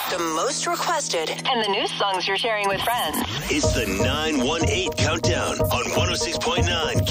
the most requested, and the new songs you're sharing with friends. It's the 918 Countdown on 106.9